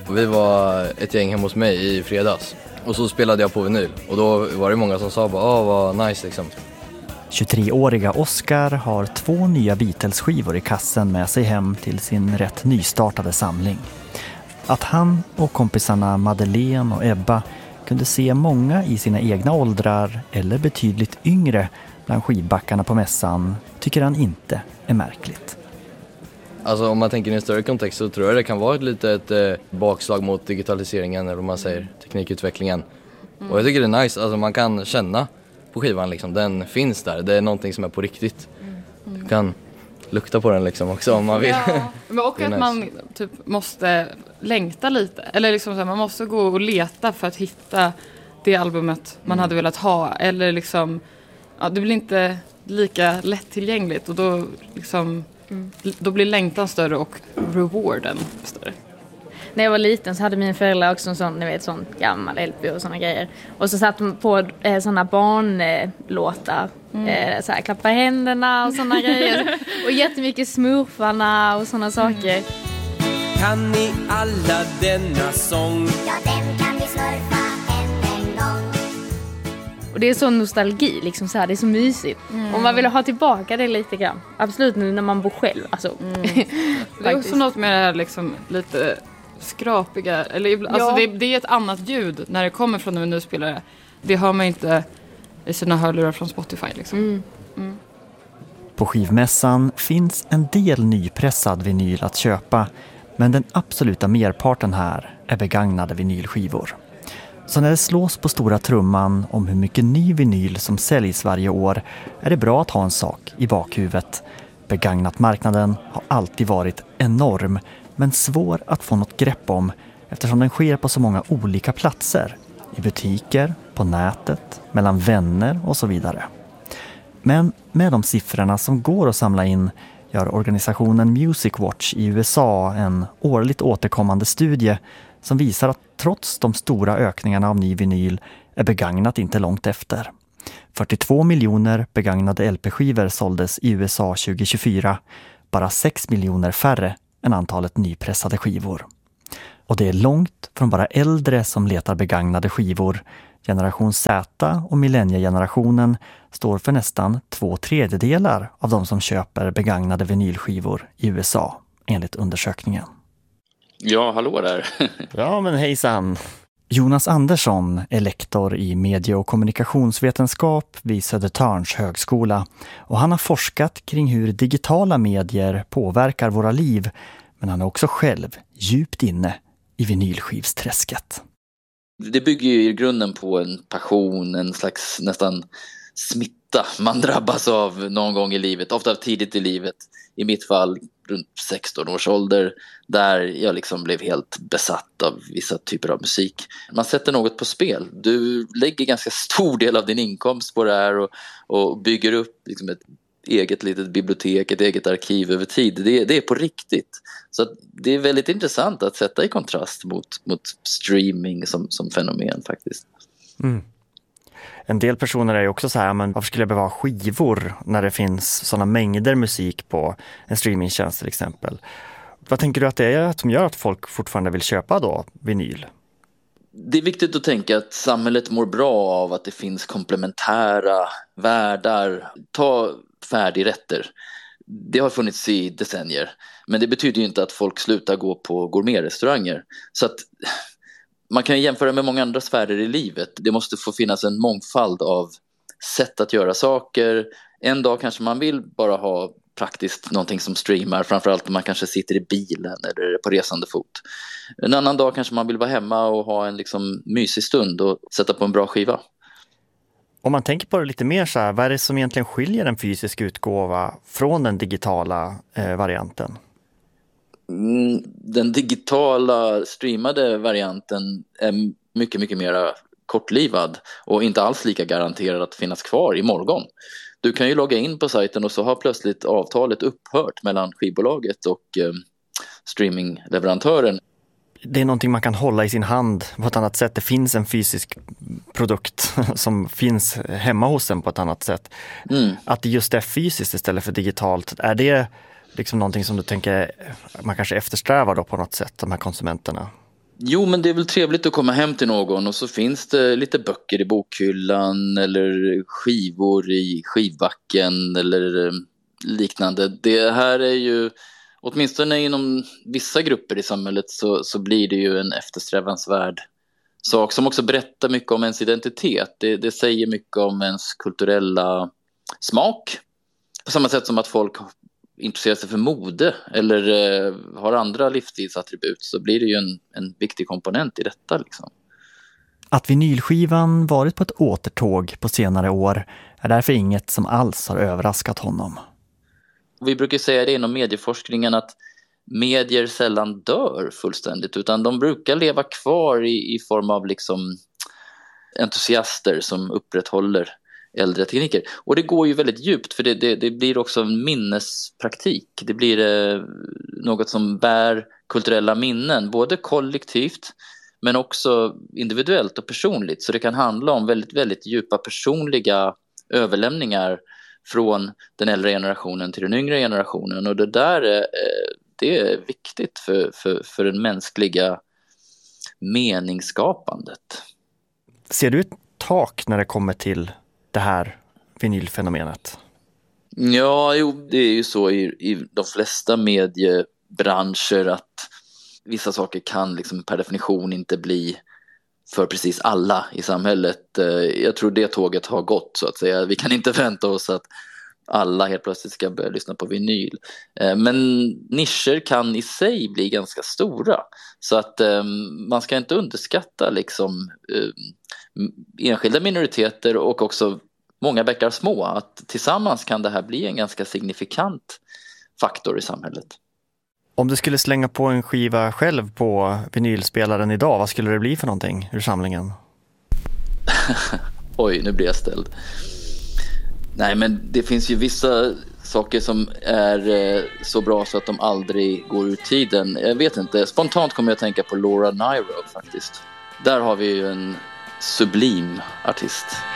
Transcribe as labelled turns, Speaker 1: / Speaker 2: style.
Speaker 1: Vi var ett gäng hemma hos mig i fredags. Och så spelade jag på vinyl. Och då var det många som sa bara, vad nice liksom.
Speaker 2: 23-åriga Oscar har 2 nya Beatles-skivor i kassen med sig hem till sin rätt nystartade samling. Att han och kompisarna Madeleine och Ebba kunde se många i sina egna åldrar eller betydligt yngre bland skivbackarna på mässan tycker han inte är märkligt.
Speaker 1: Alltså om man tänker i en större kontext så tror jag det kan vara ett litet bakslag mot digitaliseringen eller vad man säger, teknikutvecklingen. Och jag tycker det är nice, alltså man kan känna på skivan liksom, den finns där, det är någonting som är på riktigt. Du kan lukta på den liksom också om man vill.
Speaker 3: Ja, men och att man typ måste längta lite, eller liksom så här, man måste gå och leta för att hitta det albumet man hade velat ha, eller liksom, ja, det blir inte lika lättillgängligt och då liksom då blir längtan större och rewarden större.
Speaker 4: När jag var liten så hade min föräldrar också en sån, ni vet, sån gammal LP och såna grejer. Och så satt de på såna barnlåtar. Så här, klappa händerna och såna grejer. Och jättemycket smurfarna och såna saker.
Speaker 5: Kan ni alla denna sång?
Speaker 6: Ja, den kan vi smurfa en gång.
Speaker 4: Och det är sån nostalgi, liksom så här, det är så mysigt. Om man vill ha tillbaka det lite grann. Absolut nu när man bor själv. Alltså.
Speaker 3: Det är också något med det här liksom lite skrapiga, eller alltså det är ett annat ljud när det kommer från en vinylspelare. Det hör man inte i sina hörlurar från Spotify liksom.
Speaker 2: På skivmässan finns en del nypressad vinyl att köpa, men den absoluta merparten här är begagnade vinylskivor. Så när det slås på stora trumman om hur mycket ny vinyl som säljs varje år är det bra att ha en sak i bakhuvudet. Begagnatmarknaden har alltid varit enorm, men svår att få något grepp om eftersom den sker på så många olika platser. I butiker, på nätet, mellan vänner och så vidare. Men med de siffrorna som går att samla in gör organisationen Music Watch i USA en årligt återkommande studie som visar att trots de stora ökningarna av ny vinyl är begagnat inte långt efter. 42 miljoner begagnade LP-skivor såldes i USA 2024, bara 6 miljoner färre än antalet nypressade skivor. Och det är långt från bara äldre som letar begagnade skivor. Generation Z och millenniegenerationen står för nästan 2/3 av de som köper begagnade vinylskivor i USA, enligt undersökningen.
Speaker 7: Ja, hallå där.
Speaker 2: Ja, men hejsan. Jonas Andersson är lektor i medie- och kommunikationsvetenskap vid Södertörns högskola och han har forskat kring hur digitala medier påverkar våra liv, men han är också själv djupt inne i vinylskivsträsket.
Speaker 7: Det bygger ju i grunden på en passion, en slags nästan smitta man drabbas av någon gång i livet, ofta tidigt i livet. I mitt fall runt 16 års ålder, där jag liksom blev helt besatt av vissa typer av musik. Man sätter något på spel. Du lägger ganska stor del av din inkomst på det här och bygger upp liksom ett eget litet bibliotek, ett eget arkiv över tid. Det är på riktigt. Så att det är väldigt intressant att sätta i kontrast mot streaming som fenomen faktiskt.
Speaker 2: Mm. En del personer är ju också så här, men varför skulle jag behöva skivor när det finns sådana mängder musik på en streamingtjänst till exempel? Vad tänker du att det är som gör att folk fortfarande vill köpa då vinyl?
Speaker 7: Det är viktigt att tänka att samhället mår bra av att det finns komplementära världar. Ta färdigrätter. Det har funnits i decennier. Men det betyder ju inte att folk slutar gå på gourmetrestauranger. Så att man kan jämföra med många andra sfärer i livet. Det måste få finnas en mångfald av sätt att göra saker. En dag kanske man vill bara ha praktiskt någonting som streamar, framförallt om man kanske sitter i bilen eller på resande fot. En annan dag kanske man vill vara hemma och ha en liksom mysig stund och sätta på en bra skiva.
Speaker 2: Om man tänker på det lite mer så här, vad är det som egentligen skiljer en fysisk utgåva från den digitala varianten?
Speaker 7: Den digitala streamade varianten är mycket, mycket mer kortlivad och inte alls lika garanterad att finnas kvar imorgon. Du kan ju logga in på sajten och så har plötsligt avtalet upphört mellan skivbolaget och streamingleverantören.
Speaker 2: Det är någonting man kan hålla i sin hand på ett annat sätt. Det finns en fysisk produkt som finns hemma hos en på ett annat sätt. Att det just är fysiskt istället för digitalt, är det liksom någonting som du tänker man kanske eftersträvar då på något sätt, de här konsumenterna?
Speaker 7: Jo, men det är väl trevligt att komma hem till någon och så finns det lite böcker i bokhyllan eller skivor i skivbacken eller liknande. Det här är ju, åtminstone inom vissa grupper i samhället så blir det ju en eftersträvansvärd sak som också berättar mycket om ens identitet. Det säger mycket om ens kulturella smak. På samma sätt som att folk intresserar sig för mode eller har andra livsstilsattribut, så blir det ju en viktig komponent i detta liksom.
Speaker 2: Att vinylskivan varit på ett återtåg på senare år är därför inget som alls har överraskat honom.
Speaker 7: Vi brukar säga det inom medieforskningen att medier sällan dör fullständigt, utan de brukar leva kvar i form av liksom entusiaster som upprätthåller äldre tekniker. Och det går ju väldigt djupt, för det blir också en minnespraktik. Det blir något som bär kulturella minnen, både kollektivt men också individuellt och personligt. Så det kan handla om väldigt, väldigt djupa personliga överlämningar från den äldre generationen till den yngre generationen. Och det där det är viktigt för den mänskliga meningsskapandet.
Speaker 2: Ser du ett tak när det kommer till det här vinylfenomenet?
Speaker 7: Ja, jo, det är ju så i de flesta mediebranscher att vissa saker kan liksom per definition inte bli för precis alla i samhället. Jag tror det tåget har gått, så att säga. Vi kan inte vänta oss att alla helt plötsligt ska börja lyssna på vinyl. Men nischer kan i sig bli ganska stora. Så att man ska inte underskatta liksom enskilda minoriteter och också många bäckar små. Att tillsammans kan det här bli en ganska signifikant faktor i samhället.
Speaker 2: Om du skulle slänga på en skiva själv på vinylspelaren idag, vad skulle det bli för någonting ur samlingen?
Speaker 7: Oj, nu blir jag ställd. Nej, men det finns ju vissa saker som är så bra så att de aldrig går ur tiden. Jag vet inte, spontant kommer jag att tänka på Laura Nyro faktiskt. Där har vi ju en sublim artist.